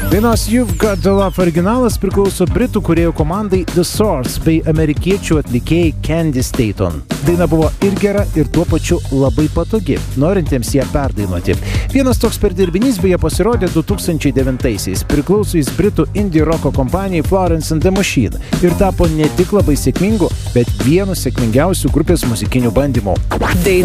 Dainos You've Got the Love originalas priklauso britų kūrėjų komandai The Source bei amerikiečių atlikėjai Candy Staton. Daina buvo ir gera, ir tuo pačiu labai patogi, norintiems ją perdainuoti. Vienas toks perdirbinys beje pasirodė 2009-aisiais, priklausys britų indie roko kompanijai Florence and the Machine ir tapo ne tik labai sėkmingu, bet vienu sėkmingiausių grupės muzikinių bandymų.